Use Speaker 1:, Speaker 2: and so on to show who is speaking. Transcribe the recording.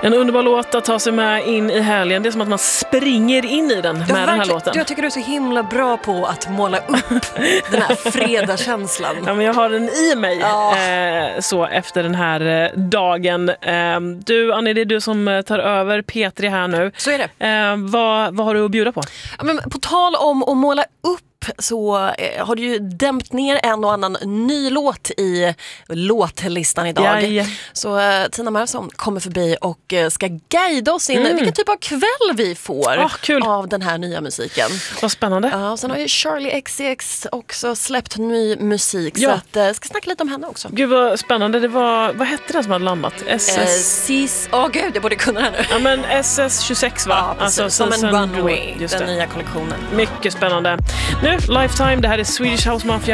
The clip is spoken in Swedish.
Speaker 1: En underbar låt att ta sig med in i helgen. Det är som att man springer in i den med den här låten.
Speaker 2: Jag tycker du är så himla bra på att måla upp den här fredagskänslan.
Speaker 1: Ja, men jag har den i mig så efter den här dagen. Du, Annie, det är du som tar över Petri här nu.
Speaker 2: Så är det.
Speaker 1: Vad har du att bjuda på?
Speaker 2: Ja, men på tal om att måla upp så har du ju dämt ner en och annan ny låt i låtlistan idag.
Speaker 1: Ja.
Speaker 2: Så Tina Marsson kommer förbi och ska guida oss in vilken typ av kväll vi får av den här nya musiken.
Speaker 1: Vad spännande.
Speaker 2: Ja, och sen har ju Charlie XCX också släppt ny musik så att ska snacka lite om henne också.
Speaker 1: Gud vad spännande. Det var, vad hette den som hade landat?
Speaker 2: SIS. Gud, jag borde kunna det nu.
Speaker 1: Ja, men SS26 va?
Speaker 2: Ja, precis. Som en runway, den nya kollektionen.
Speaker 1: Mycket spännande. Nu, Lifetime, det här är Swedish House Mafia.